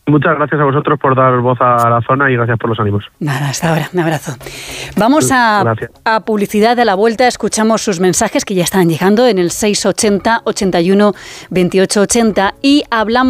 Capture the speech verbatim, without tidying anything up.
Muchas gracias a vosotros por dar voz a la zona y gracias por los ánimos. Nada, hasta ahora, un abrazo. Vamos a, a publicidad. A la vuelta escuchamos sus mensajes que ya están llegando en el seiscientos ochenta, ochenta y uno, veintiocho ochenta y hablamos